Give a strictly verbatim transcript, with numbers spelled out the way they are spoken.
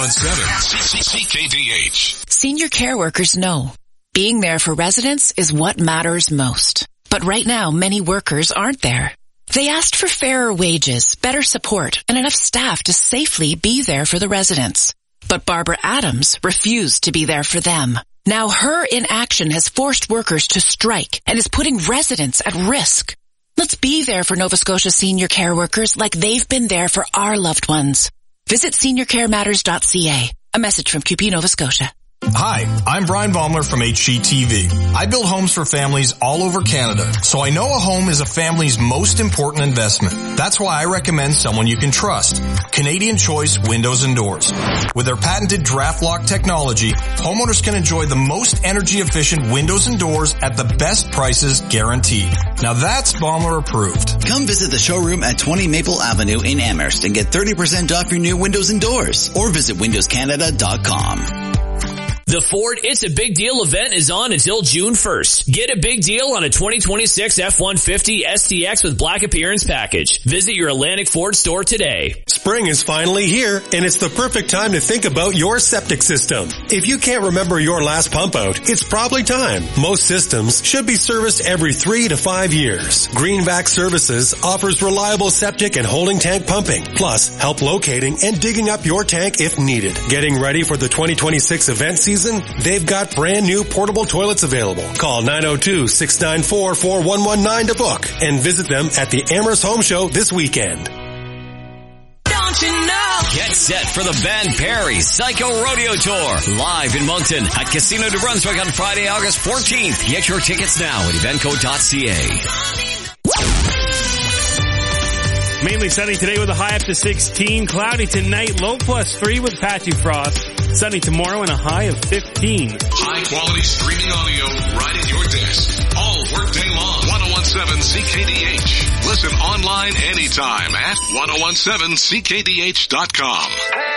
one seven C K D H. Senior care workers know being there for residents is what matters most. But right now, many workers aren't there. They asked for fairer wages, better support, and enough staff to safely be there for the residents. But Barbara Adams refused to be there for them. Now her inaction has forced workers to strike and is putting residents at risk. Let's be there for Nova Scotia senior care workers like they've been there for our loved ones. Visit senior care matters dot c a. A message from Q P Nova Scotia. Hi, I'm Brian Baumler from H G T V. I build homes for families all over Canada, so I know a home is a family's most important investment. That's why I recommend someone you can trust. Canadian Choice Windows and Doors. With their patented draft lock technology, homeowners can enjoy the most energy efficient windows and doors at the best prices guaranteed. Now that's Baumler approved. Come visit the showroom at twenty Maple Avenue in Amherst and get thirty percent off your new windows and doors, or visit windows canada dot com. The Ford It's a Big Deal event is on until June first. Get a big deal on a twenty twenty-six F one fifty S T X with Black Appearance Package. Visit your Atlantic Ford store today. Spring is finally here, and it's the perfect time to think about your septic system. If you can't remember your last pump out, it's probably time. Most systems should be serviced every three to five years. Greenvac Services offers reliable septic and holding tank pumping, plus help locating and digging up your tank if needed. Getting ready for the twenty twenty-six event season? They've got brand new portable toilets available. Call nine oh two, six nine four, four one one nine to book and visit them at the Amherst Home Show this weekend. Don't you know? Get set for the Van Perry Psycho Rodeo Tour live in Moncton at Casino de Brunswick on Friday, August fourteenth. Get your tickets now at eventco dot c a. Mainly sunny today with a high up to sixteen. Cloudy tonight, low plus three with patchy frost. Sunny tomorrow and a high of fifteen. High quality streaming audio right at your desk. All workday long. ten seventeen C K D H. Listen online anytime at ten seventeen C K D H dot com.